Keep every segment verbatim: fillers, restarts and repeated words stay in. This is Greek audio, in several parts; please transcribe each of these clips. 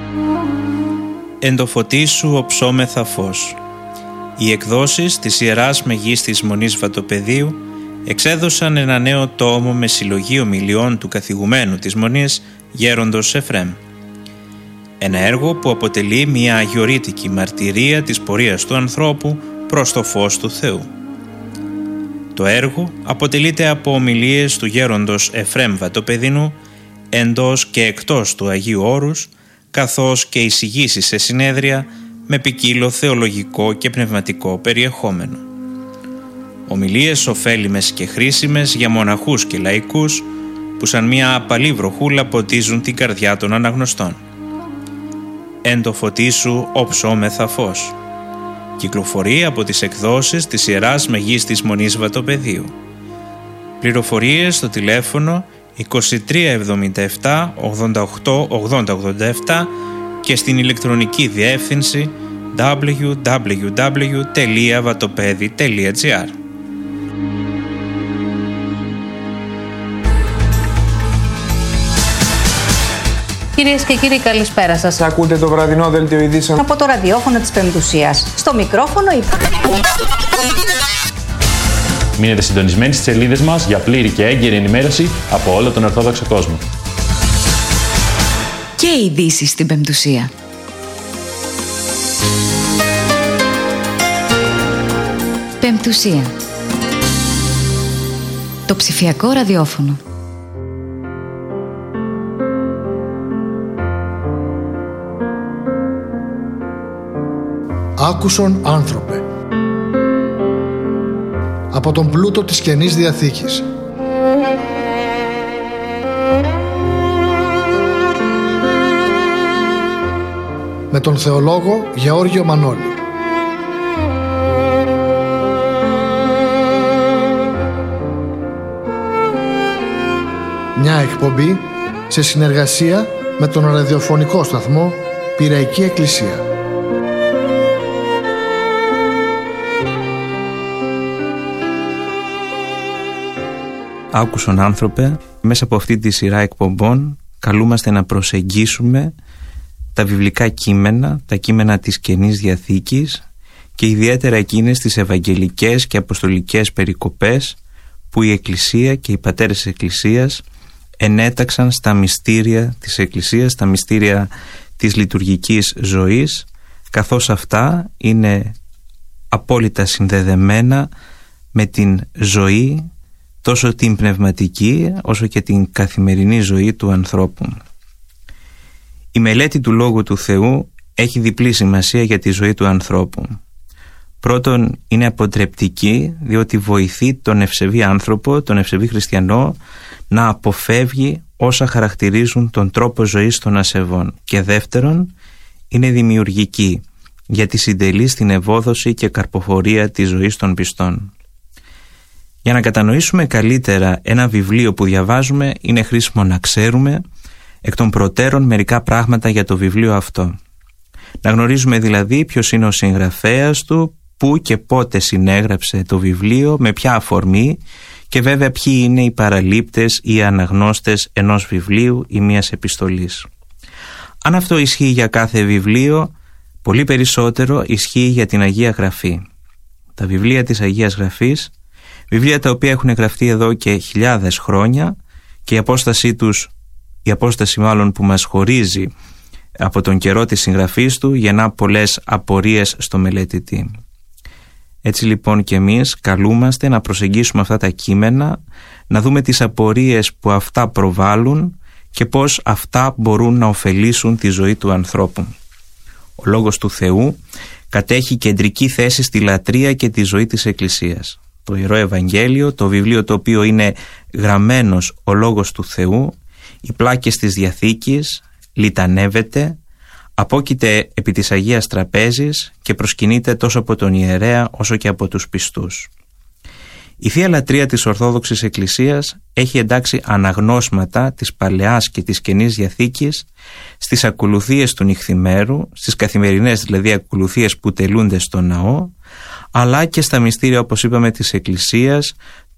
Εν το φωτί σου οψόμεθα φως. Οι εκδόσεις της Ιεράς Μεγίστης Μονής Βατοπεδίου εξέδωσαν ένα νέο τόμο με συλλογή ομιλιών του καθηγουμένου της Μονής Γέροντος Εφρέμ. Ένα έργο που αποτελεί μια αγιορείτικη μαρτυρία της πορείας του ανθρώπου προς το φως του Θεού. Το έργο αποτελείται από ομιλίες του Γέροντος Εφρέμ Βατοπεδινού εντός και εκτός του Αγίου Όρους, καθώς και εισηγήσεις σε συνέδρια με ποικίλο θεολογικό και πνευματικό περιεχόμενο. Ομιλίες ωφέλιμες και χρήσιμες για μοναχούς και λαϊκούς που σαν μια απαλή βροχούλα ποτίζουν την καρδιά των αναγνωστών. Εν το φωτί σου οψόμεθα φως. Κυκλοφορεί από τις εκδόσεις της Ιεράς Μεγίστης Μονής Βατοπεδίου. Πληροφορίες στο τηλέφωνο είκοσι τρία εβδομήντα επτά ογδόντα οκτώ ογδόντα ογδόντα επτά και στην ηλεκτρονική διεύθυνση double-u double-u double-u τελεία vatopedi τελεία gr. Κυρίες και κύριοι, καλησπέρα σας. Ακούτε το βραδινό δελτίο ειδήσεων από το ραδιόφωνο της Πεμπτουσίας. Στο μικρόφωνο η... Μείνετε συντονισμένοι στις σελίδες μας για πλήρη και έγκαιρη ενημέρωση από όλο τον Ορθόδοξο κόσμο. Και ειδήσεις στην Πεμπτουσία. Πεμπτουσία. Το ψηφιακό ραδιόφωνο. Άκουσον άνθρωπε. Από τον πλούτο της Καινής Διαθήκης. Με τον θεολόγο Γεώργιο Μανώλη. Μια εκπομπή σε συνεργασία με τον ραδιοφωνικό σταθμό Πειραϊκή Εκκλησία. Άκουσον άνθρωπε, μέσα από αυτή τη σειρά εκπομπών καλούμαστε να προσεγγίσουμε τα βιβλικά κείμενα, τα κείμενα της Καινής Διαθήκης και ιδιαίτερα εκείνες τις ευαγγελικές και αποστολικές περικοπές που η Εκκλησία και οι πατέρες της Εκκλησίας ενέταξαν στα μυστήρια της Εκκλησίας, στα μυστήρια της λειτουργικής ζωής, καθώς αυτά είναι απόλυτα συνδεδεμένα με την ζωή, τόσο την πνευματική όσο και την καθημερινή ζωή του ανθρώπου. Η μελέτη του Λόγου του Θεού έχει διπλή σημασία για τη ζωή του ανθρώπου. Πρώτον, είναι αποτρεπτική διότι βοηθεί τον ευσεβή άνθρωπο, τον ευσεβή χριστιανό, να αποφεύγει όσα χαρακτηρίζουν τον τρόπο ζωής των ασεβών. Και δεύτερον, είναι δημιουργική γιατί συντελεί στην ευόδοση και καρποφορία της ζωής των πιστών. Για να κατανοήσουμε καλύτερα ένα βιβλίο που διαβάζουμε, είναι χρήσιμο να ξέρουμε εκ των προτέρων μερικά πράγματα για το βιβλίο αυτό. Να γνωρίζουμε δηλαδή ποιος είναι ο συγγραφέας του, πού και πότε συνέγραψε το βιβλίο, με ποια αφορμή και βέβαια ποιοι είναι οι παραλήπτες ή οι αναγνώστες ενός βιβλίου ή μιας επιστολής. Αν αυτό ισχύει για κάθε βιβλίο, πολύ περισσότερο ισχύει για την Αγία Γραφή. Τα βιβλία της Αγίας Γραφής, βιβλία τα οποία έχουν γραφτεί εδώ και χιλιάδες χρόνια και η απόστασή τους, η απόσταση μάλλον που μας χωρίζει από τον καιρό της συγγραφής του, γεννά πολλές απορίες στο μελετητή. Έτσι λοιπόν και εμείς καλούμαστε να προσεγγίσουμε αυτά τα κείμενα, να δούμε τις απορίες που αυτά προβάλλουν και πώς αυτά μπορούν να ωφελήσουν τη ζωή του ανθρώπου. Ο Λόγος του Θεού κατέχει κεντρική θέση στη λατρεία και τη ζωή της Εκκλησίας. Το Ιερό Ευαγγέλιο, το βιβλίο το οποίο είναι γραμμένος ο Λόγος του Θεού, οι πλάκες της Διαθήκης, λιτανεύεται, απόκειται επί της Αγίας Τραπέζης και προσκυνείται τόσο από τον ιερέα όσο και από τους πιστούς. Η Θεία Λατρεία της Ορθόδοξης Εκκλησίας έχει εντάξει αναγνώσματα της Παλαιάς και της Καινής Διαθήκης στις ακολουθίες του νυχθημέρου, στις καθημερινές δηλαδή ακολουθίες που τελούνται στο ναό, αλλά και στα μυστήρια, όπως είπαμε, της Εκκλησίας,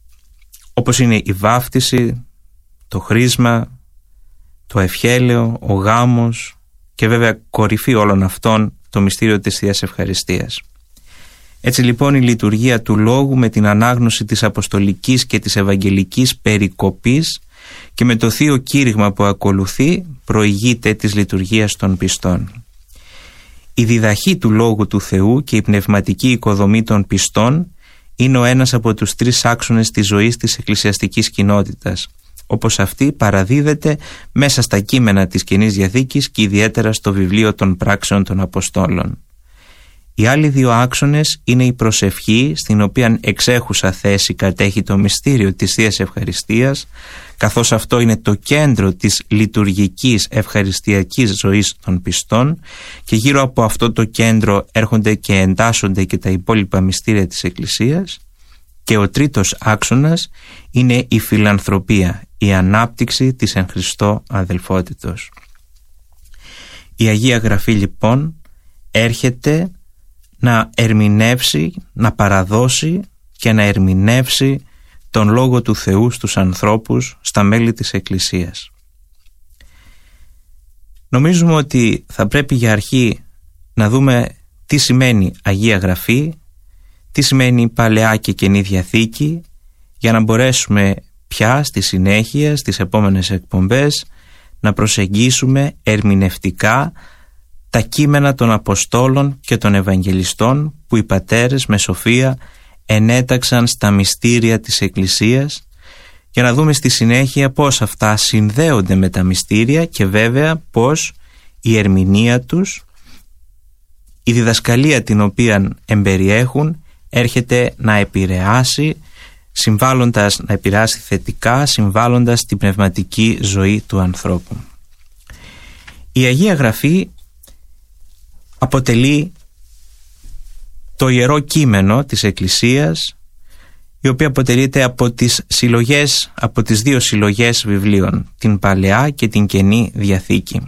όπως είναι η βάφτιση, το χρίσμα, το ευχέλαιο, ο γάμος και βέβαια κορυφή όλων αυτών το μυστήριο της Θείας Ευχαριστίας. Έτσι λοιπόν η λειτουργία του Λόγου με την ανάγνωση της Αποστολικής και της Ευαγγελικής περικοπής και με το Θείο Κήρυγμα που ακολουθεί προηγείται της λειτουργίας των πιστών. Η διδαχή του Λόγου του Θεού και η πνευματική οικοδομή των πιστών είναι ο ένας από τους τρεις άξονες της ζωής της εκκλησιαστικής κοινότητας, όπως αυτή παραδίδεται μέσα στα κείμενα της Καινής Διαθήκης και ιδιαίτερα στο βιβλίο των Πράξεων των Αποστόλων. Οι άλλοι δύο άξονες είναι η προσευχή, στην οποία εξέχουσα θέση κατέχει το μυστήριο της Θείας Ευχαριστίας, καθώς αυτό είναι το κέντρο της λειτουργικής ευχαριστιακής ζωής των πιστών και γύρω από αυτό το κέντρο έρχονται και εντάσσονται και τα υπόλοιπα μυστήρια της Εκκλησίας. Και ο τρίτος άξονας είναι η φιλανθρωπία, η ανάπτυξη της εν Χριστώ αδελφότητος. Η Αγία Γραφή λοιπόν έρχεται να ερμηνεύσει, να παραδώσει και να ερμηνεύσει τον Λόγο του Θεού στους ανθρώπους, στα μέλη της Εκκλησίας. Νομίζουμε ότι θα πρέπει για αρχή να δούμε τι σημαίνει Αγία Γραφή, τι σημαίνει Παλαιά και Καινή Διαθήκη, για να μπορέσουμε πια στη συνέχεια, στις επόμενες εκπομπές, να προσεγγίσουμε ερμηνευτικά τα κείμενα των Αποστόλων και των Ευαγγελιστών που οι πατέρες με σοφία ενέταξαν στα μυστήρια της Εκκλησίας, για να δούμε στη συνέχεια πώς αυτά συνδέονται με τα μυστήρια και βέβαια πώς η ερμηνεία τους, η διδασκαλία την οποία εμπεριέχουν έρχεται να επηρεάσει, συμβάλλοντας, να επηρεάσει θετικά, συμβάλλοντας την πνευματική ζωή του ανθρώπου. Η Αγία Γραφή αποτελεί το ιερό κείμενο της Εκκλησίας, η οποία αποτελείται από τις συλλογές, από τις δύο συλλογές βιβλίων, την Παλαιά και την Καινή Διαθήκη.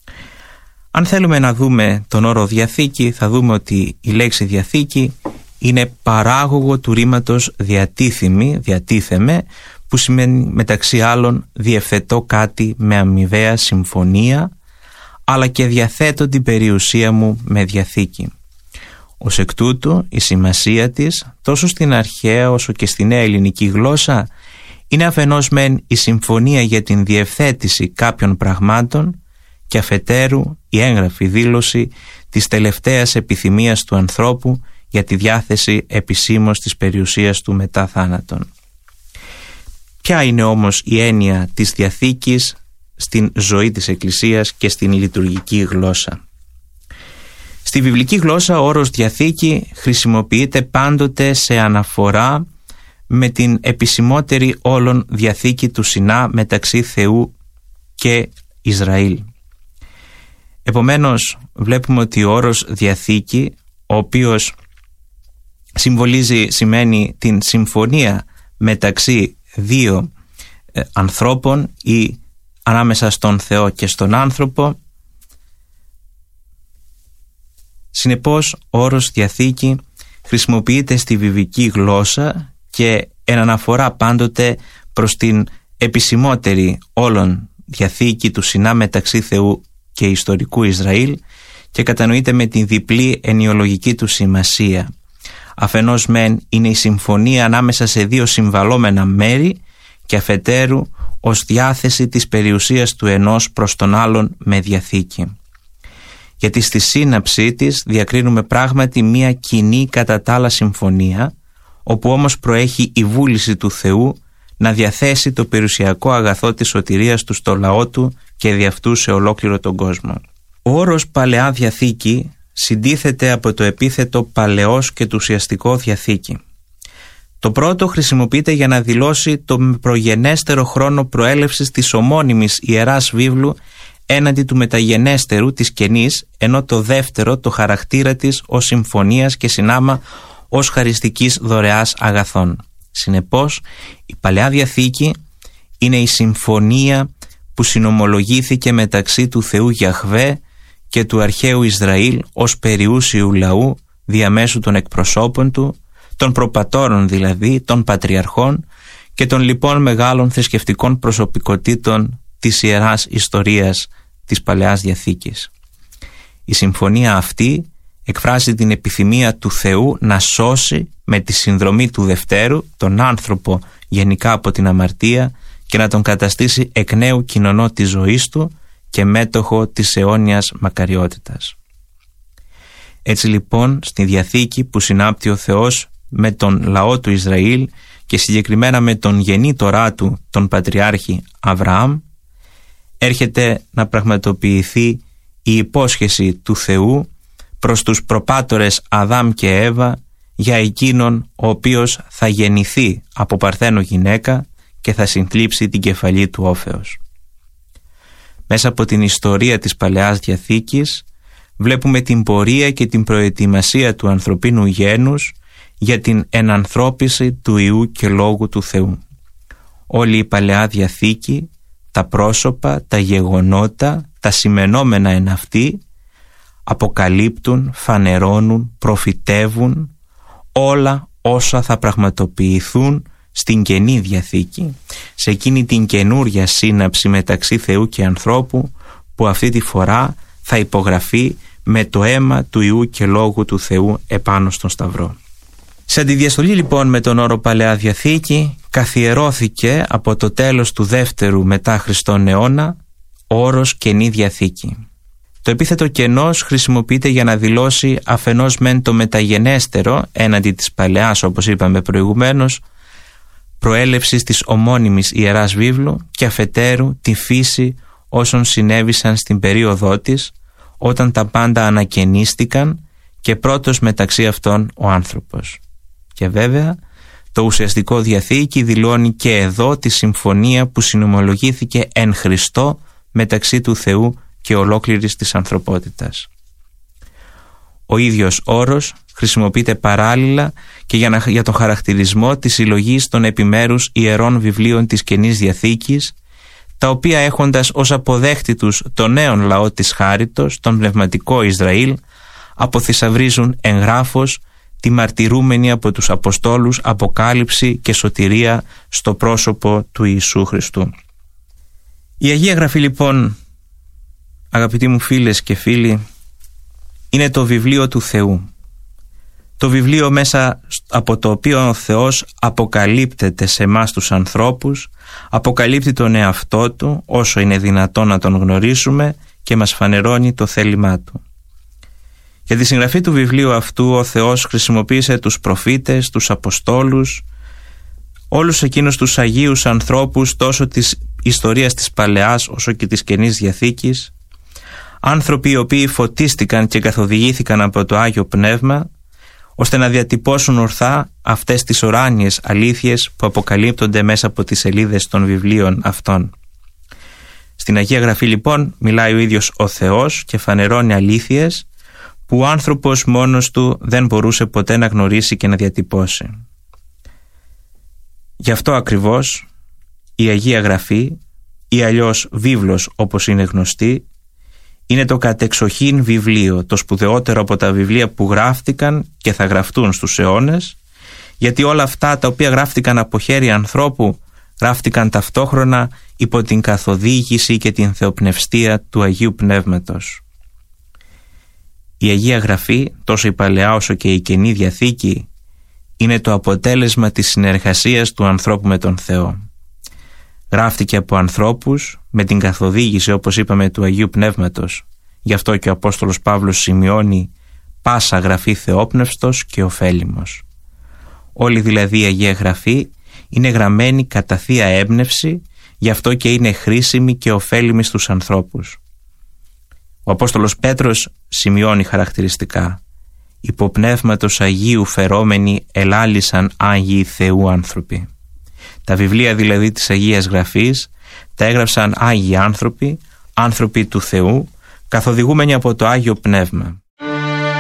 Αν θέλουμε να δούμε τον όρο Διαθήκη, θα δούμε ότι η λέξη Διαθήκη είναι παράγωγο του ρήματος διατίθημη, διατίθεμε, που σημαίνει μεταξύ άλλων διευθετώ κάτι με αμοιβαία συμφωνία, αλλά και διαθέτω την περιουσία μου με διαθήκη. Ως εκ τούτου η σημασία της τόσο στην αρχαία όσο και στη νέα ελληνική γλώσσα είναι αφενός μεν η συμφωνία για την διευθέτηση κάποιων πραγμάτων και αφετέρου η έγγραφη δήλωση της τελευταίας επιθυμίας του ανθρώπου για τη διάθεση επισήμως της περιουσίας του μετά θάνατον. Ποια είναι όμως η έννοια της Διαθήκης στην ζωή της Εκκλησίας και στην λειτουργική γλώσσα? Στη βιβλική γλώσσα ο όρος Διαθήκη χρησιμοποιείται πάντοτε σε αναφορά με την επισημότερη όλων διαθήκη του Σινά μεταξύ Θεού και Ισραήλ. Επομένως βλέπουμε ότι ο όρος Διαθήκη, ο οποίος συμβολίζει, σημαίνει την συμφωνία μεταξύ δύο ε, ανθρώπων ή ανάμεσα στον Θεό και στον άνθρωπο. Συνεπώς ο όρος Διαθήκη χρησιμοποιείται στη βιβλική γλώσσα και εν αναφορά πάντοτε προς την επισημότερη όλων διαθήκη του Σινά μεταξύ Θεού και ιστορικού Ισραήλ και κατανοείται με την διπλή ενιολογική του σημασία. Αφενός μεν είναι η συμφωνία ανάμεσα σε δύο συμβαλόμενα μέρη και αφετέρου ως διάθεση της περιουσίας του ενός προς τον άλλον με διαθήκη. Γιατί στη σύναψή της διακρίνουμε πράγματι μία κοινή κατά τα άλλα συμφωνία, όπου όμως προέχει η βούληση του Θεού να διαθέσει το περιουσιακό αγαθό της σωτηρίας του στο λαό του και δι' αυτού σε ολόκληρο τον κόσμο. Ο όρος Παλαιά Διαθήκη συντίθεται από το επίθετο παλαιός και του ουσιαστικό Διαθήκη. Το πρώτο χρησιμοποιείται για να δηλώσει το προγενέστερο χρόνο προέλευσης της ομώνυμης Ιεράς Βίβλου έναντι του μεταγενέστερου της Καινής, ενώ το δεύτερο το χαρακτήρα της ως συμφωνίας και συνάμα ως χαριστικής δωρεάς αγαθών. Συνεπώς, η Παλαιά Διαθήκη είναι η συμφωνία που συνομολογήθηκε μεταξύ του Θεού Γιαχβέ και του αρχαίου Ισραήλ ως περιούσιου λαού διαμέσου των εκπροσώπων του, των προπατώρων δηλαδή, των πατριαρχών και των λοιπόν μεγάλων θρησκευτικών προσωπικότητων της Ιεράς Ιστορίας της Παλαιάς Διαθήκης. Η συμφωνία αυτή εκφράζει την επιθυμία του Θεού να σώσει με τη συνδρομή του Δευτέρου τον άνθρωπο γενικά από την αμαρτία και να τον καταστήσει εκ νέου κοινωνό της ζωής του και μέτοχο της αιώνιας μακαριότητας. Έτσι λοιπόν στη Διαθήκη που συνάπτει ο Θεός με τον λαό του Ισραήλ και συγκεκριμένα με τον γεννήτορά του, τον Πατριάρχη Αβραάμ, έρχεται να πραγματοποιηθεί η υπόσχεση του Θεού προς τους προπάτορες Αδάμ και Εύα για εκείνον ο οποίος θα γεννηθεί από παρθένο γυναίκα και θα συγκλείψει την κεφαλή του όφεως. Μέσα από την ιστορία της Παλαιάς Διαθήκης βλέπουμε την πορεία και την προετοιμασία του ανθρωπίνου γένους για την ενανθρώπιση του Υιού και Λόγου του Θεού. Όλη η Παλαιά Διαθήκη, τα πρόσωπα, τα γεγονότα, τα σημενόμενα εν αυτή αποκαλύπτουν, φανερώνουν, προφητεύουν όλα όσα θα πραγματοποιηθούν στην Καινή Διαθήκη, σε εκείνη την καινούρια σύναψη μεταξύ Θεού και ανθρώπου που αυτή τη φορά θα υπογραφεί με το αίμα του Υιού και Λόγου του Θεού επάνω στον Σταυρό. Σε αντιδιαστολή λοιπόν με τον όρο Παλαιά Διαθήκη καθιερώθηκε από το τέλος του δεύτερου μετά Χριστόν αιώνα ο όρος Καινή Διαθήκη. Το επίθετο κενός χρησιμοποιείται για να δηλώσει αφενός μεν το μεταγενέστερο έναντι της Παλαιάς, όπως είπαμε προηγουμένως, προέλευσης της ομώνυμης Ιεράς Βίβλου και αφετέρου τη φύση όσων συνέβησαν στην περίοδό της όταν τα πάντα ανακαινίστηκαν και πρώτος μεταξύ αυτών ο άνθρωπος. Και βέβαια το ουσιαστικό Διαθήκη δηλώνει και εδώ τη συμφωνία που συνομολογήθηκε εν Χριστώ μεταξύ του Θεού και ολόκληρης της ανθρωπότητας. Ο ίδιος όρος χρησιμοποιείται παράλληλα και για, να, για τον χαρακτηρισμό της συλλογής των επιμέρους ιερών βιβλίων της Καινής Διαθήκης, τα οποία έχοντας ως αποδέχτη τους τον νέον λαό της χάριτος, τον πνευματικό Ισραήλ, αποθυσαυρίζουν εγγράφος τη μαρτυρούμενη από τους Αποστόλους αποκάλυψη και σωτηρία στο πρόσωπο του Ιησού Χριστού. Η Αγία Γραφή λοιπόν, αγαπητοί μου φίλες και φίλοι, είναι το βιβλίο του Θεού. Το βιβλίο μέσα από το οποίο ο Θεός αποκαλύπτεται σε εμάς τους ανθρώπους, αποκαλύπτει τον εαυτό Του όσο είναι δυνατόν να τον γνωρίσουμε και μας φανερώνει το θέλημά Του. Για τη συγγραφή του βιβλίου αυτού ο Θεός χρησιμοποίησε τους προφήτες, τους Αποστόλους, όλους εκείνους τους Αγίους ανθρώπους τόσο της ιστορίας της Παλαιάς όσο και της Καινής Διαθήκης, άνθρωποι οι οποίοι φωτίστηκαν και καθοδηγήθηκαν από το Άγιο Πνεύμα ώστε να διατυπώσουν ορθά αυτές τις ουράνιες αλήθειες που αποκαλύπτονται μέσα από τις σελίδες των βιβλίων αυτών. Στην Αγία Γραφή λοιπόν μιλάει ο ίδιος ο Θεός και φανερώνει αλήθειες που ο άνθρωπος μόνος του δεν μπορούσε ποτέ να γνωρίσει και να διατυπώσει. Γι' αυτό ακριβώς η Αγία Γραφή, ή αλλιώς βίβλος όπως είναι γνωστή, είναι το κατεξοχήν βιβλίο, το σπουδαιότερο από τα βιβλία που γράφτηκαν και θα γραφτούν στους αιώνες, γιατί όλα αυτά τα οποία γράφτηκαν από χέρι ανθρώπου γράφτηκαν ταυτόχρονα υπό την καθοδήγηση και την θεοπνευστία του Αγίου Πνεύματος. Η Αγία Γραφή, τόσο η Παλαιά όσο και η Καινή Διαθήκη, είναι το αποτέλεσμα της συνεργασίας του ανθρώπου με τον Θεό. Γράφτηκε από ανθρώπους με την καθοδήγηση, όπως είπαμε, του Αγίου Πνεύματος. Γι' αυτό και ο Απόστολος Παύλος σημειώνει «πάσα γραφή θεόπνευστος και ωφέλιμος». Όλη δηλαδή η Αγία Γραφή είναι γραμμένη κατά θεία έμπνευση, γι' αυτό και είναι χρήσιμη και ωφέλιμη στους ανθρώπους. Ο Απόστολος Πέτρος σημειώνει χαρακτηριστικά «Υπό πνεύματος Αγίου φερόμενοι ελάλησαν Άγιοι Θεού άνθρωποι». Τα βιβλία δηλαδή της Αγίας Γραφής τα έγραψαν Άγιοι άνθρωποι, άνθρωποι του Θεού, καθοδηγούμενοι από το Άγιο Πνεύμα.